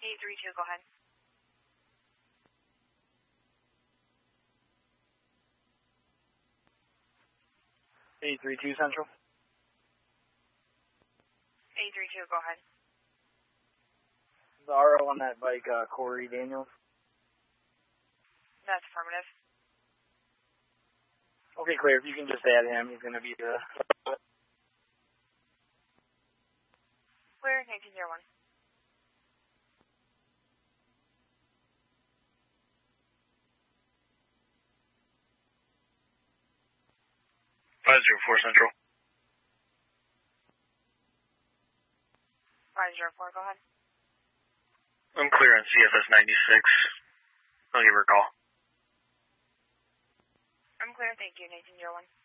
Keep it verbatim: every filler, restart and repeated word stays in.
eight three two, go ahead. eight three two Central. eight three two, go ahead. The R O on that bike, uh, Corey Daniels. That's affirmative. Okay, clear. If you can just add him, he's going to be the... Clear, nineteen zero one. five zero four Central. five zero four, go ahead. I'm clear on C F S ninety-six. I'll give her a call. I'm clear, thank you, nineteen zero one.